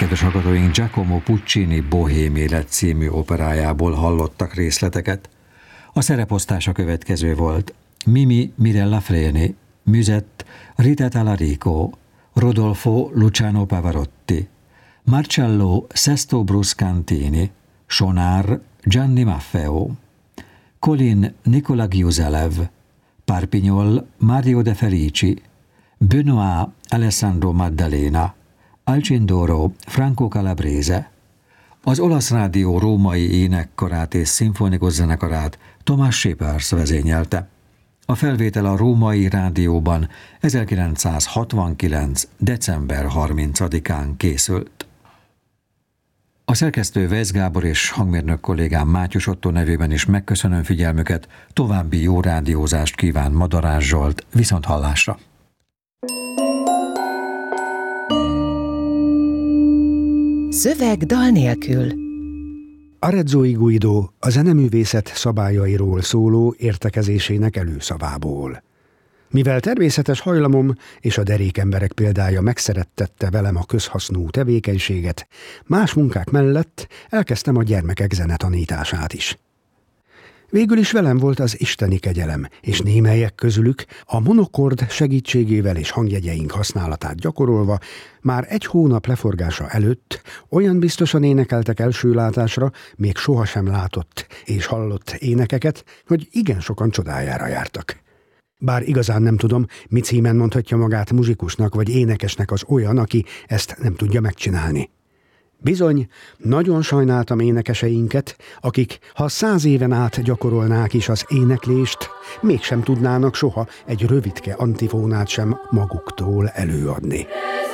kedves hallgatóink, Giacomo Puccini Bohém élet című operájából hallottak részleteket. A szereposztása következő volt: Mimi Mirella Freni, Musette Rita Talarico, Rodolfo Luciano Pavarotti, Marcello Sesto Bruscantini, Sonár Gianni Maffeo, Colin Nicola Giuselev, Parpignol Mario De Felici, Benoit Alessandro Maddalena, Alcindoro Franco Calabrese. Az olasz rádió római énekkarát és szimfonikus zenekarát Thomas Shepard vezényelte. A felvétel a római rádióban 1969. december 30-án készült. A szerkesztő Weisz Gábor és hangmérnök kollégám Mátyus Ottó nevében is megköszönöm figyelmüket, további jó rádiózást kíván Madarás Zsolt, viszonthallásra! Szöveg dal nélkül. Arezzo Guido a zeneművészet szabályairól szóló értekezésének előszavából. Mivel természetes hajlamom és a derékemberek példája megszerettette velem a közhasznú tevékenységet, más munkák mellett elkezdtem a gyermekek zenetanítását is. Végül is velem volt az isteni kegyelem, és némelyek közülük a monokord segítségével és hangjegyeink használatát gyakorolva már 1 hónap leforgása előtt olyan biztosan énekeltek első látásra még sohasem látott és hallott énekeket, hogy igen sokan csodájára jártak. Bár igazán nem tudom, mi címen mondhatja magát muzsikusnak vagy énekesnek az olyan, aki ezt nem tudja megcsinálni. Bizony, nagyon sajnáltam énekeseinket, akik, ha 100 éven át gyakorolnák is az éneklést, mégsem tudnának soha egy rövidke antifónát sem maguktól előadni.